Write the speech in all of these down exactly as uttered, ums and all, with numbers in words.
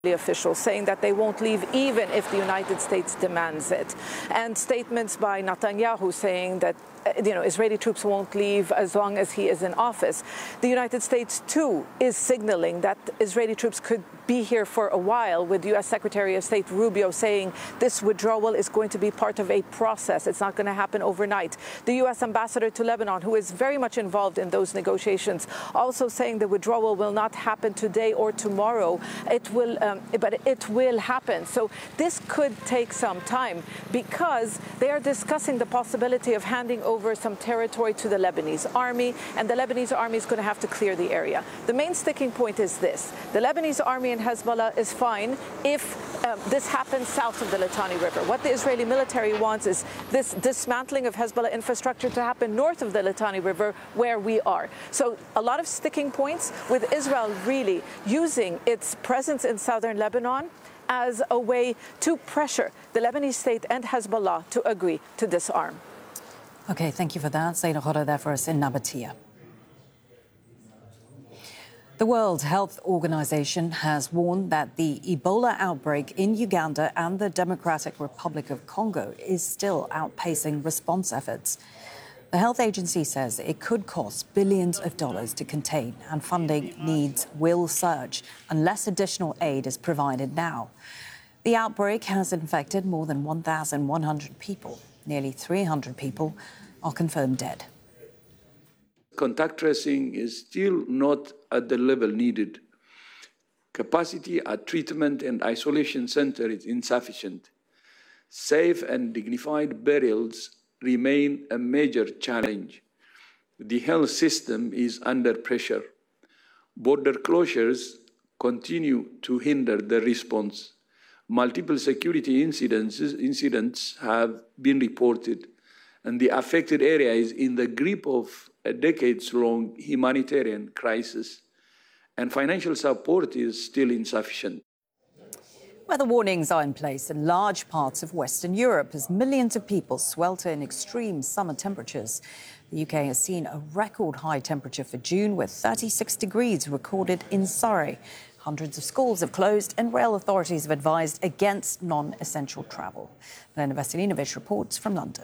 officials saying that they won't leave even if the United States demands it. And statements by Netanyahu saying that you know, Israeli troops won't leave as long as he is in office. The United States, too, is signaling that Israeli troops could be here for a while, with U S Secretary of State Rubio saying this withdrawal is going to be part of a process. It's not going to happen overnight. The U S ambassador to Lebanon, who is very much involved in those negotiations, also saying the withdrawal will not happen today or tomorrow. It will, um, but it will happen. So this could take some time because they are discussing the possibility of handing over some territory to the Lebanese army, and the Lebanese army is going to have to clear the area. The main sticking point is this: the Lebanese army and Hezbollah is fine if um, this happens south of the Litani River. What the Israeli military wants is this dismantling of Hezbollah infrastructure to happen north of the Litani River, where we are. So a lot of sticking points, with Israel really using its presence in southern Lebanon as a way to pressure the Lebanese state and Hezbollah to agree to disarm. OK, thank you for that. Zainab Khorra there for us in Nabatea. The World Health Organization has warned that the Ebola outbreak in Uganda and the Democratic Republic of Congo is still outpacing response efforts. The health agency says it could cost billions of dollars to contain, and funding needs will surge unless additional aid is provided now. The outbreak has infected more than one thousand one hundred people. Nearly three hundred people are confirmed dead. Contact tracing is still not at the level needed. Capacity at treatment and isolation centers is insufficient. Safe and dignified burials remain a major challenge. The health system is under pressure. Border closures continue to hinder the response. Multiple security incidents, incidents have been reported, and the affected area is in the grip of a decades-long humanitarian crisis, and financial support is still insufficient. Weather warnings are in place in large parts of Western Europe as millions of people swelter in extreme summer temperatures. The U K has seen a record high temperature for June, with thirty-six degrees recorded in Surrey. Hundreds of schools have closed, and rail authorities have advised against non-essential travel. Milena Veselinovic reports from London.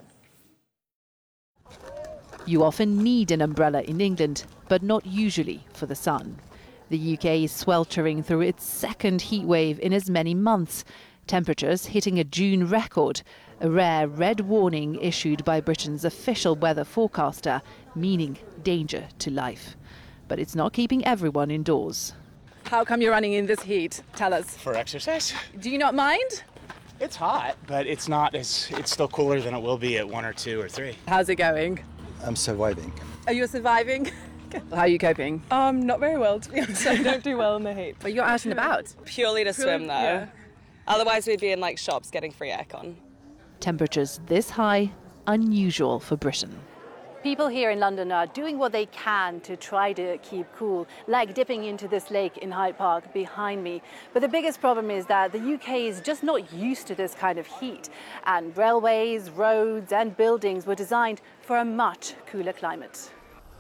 You often need an umbrella in England, but not usually for the sun. The U K is sweltering through its second heat wave in as many months. Temperatures hitting a June record, a rare red warning issued by Britain's official weather forecaster, meaning danger to life. But it's not keeping everyone indoors. How come you're running in this heat? Tell us. For exercise. Do you not mind? It's hot, but it's not as it's still cooler than it will be at one or two or three. How's it going? I'm surviving. Are you surviving? How are you coping? Um, not very well, to be honest. I don't do well in the heat. But you're out and about. Purely to Purely, swim, though. yeah. Otherwise, we'd be in like shops getting free aircon. Temperatures this high, unusual for Britain. People here in London are doing what they can to try to keep cool, like dipping into this lake in Hyde Park behind me. But the biggest problem is that the U K is just not used to this kind of heat, and railways, roads and buildings were designed for a much cooler climate.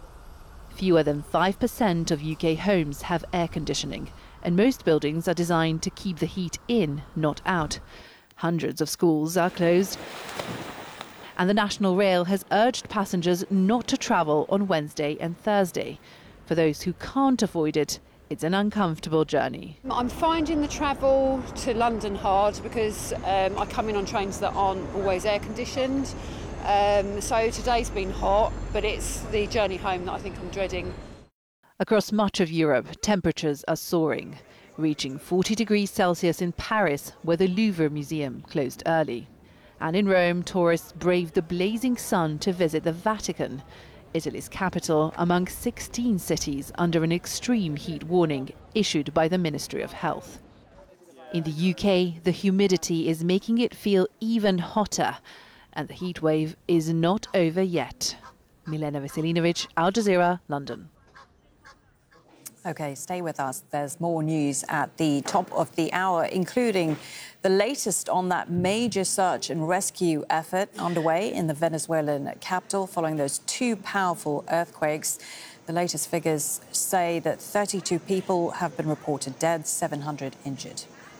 Fewer than five percent of U K homes have air conditioning, and most buildings are designed to keep the heat in, not out. Hundreds of schools are closed, and the National Rail has urged passengers not to travel on Wednesday and Thursday. For those who can't avoid it, it's an uncomfortable journey. I'm finding the travel to London hard because um, I come in on trains that aren't always air conditioned. Um, so today's been hot, but it's the journey home that I think I'm dreading. Across much of Europe, temperatures are soaring, reaching forty degrees Celsius in Paris, where the Louvre Museum closed early. And in Rome, tourists braved the blazing sun to visit the Vatican, Italy's capital, among sixteen cities under an extreme heat warning issued by the Ministry of Health. In the U K, the humidity is making it feel even hotter, and the heat wave is not over yet. Milena Veselinovic, Al Jazeera, London. OK, stay with us. There's more news at the top of the hour, including the latest on that major search and rescue effort underway in the Venezuelan capital following those two powerful earthquakes. The latest figures say that thirty-two people have been reported dead, seven hundred injured.